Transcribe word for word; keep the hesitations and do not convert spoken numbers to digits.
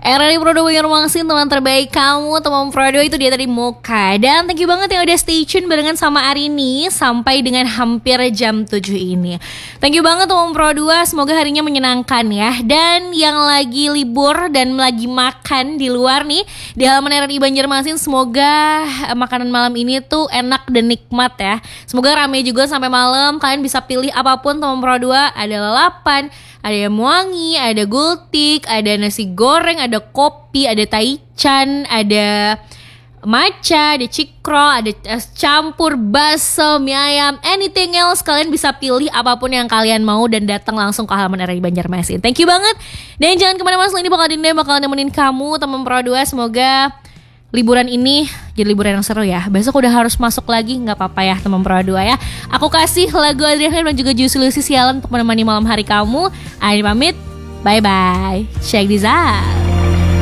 Era di Pro dua Banjarmasin, teman terbaik kamu, teman Pro dua, itu dia tadi Mocha. Dan thank you banget yang udah stay tune barengan sama Arini sampai dengan hampir jam tujuh ini. Thank you banget teman Pro dua, semoga harinya menyenangkan ya. Dan yang lagi libur dan lagi makan di luar nih, di halaman R R I Banjarmasin, semoga makanan malam ini tuh enak dan nikmat ya. Semoga rame juga sampai malam, kalian bisa pilih apapun teman Pro dua, ada lalapan, ada yang wangi, ada gultik, ada nasi goreng, ada kopi, ada taichan, ada matcha, ada cikro, ada es campur, bakso, mie ayam, anything else. Kalian bisa pilih apapun yang kalian mau dan datang langsung ke halaman R R I Banjarmasin. Thank you banget. Dan jangan kemana-mana, selain ini bakal Dinda bakal nemenin kamu teman Pro dua. Semoga liburan ini jadi liburan yang seru ya. Besok udah harus masuk lagi, gak apa-apa ya teman Pro dua ya. Aku kasih lagu Adriana dan juga Juicy Lucy Sialan untuk menemani malam hari kamu. Aini pamit, bye-bye. Check this out.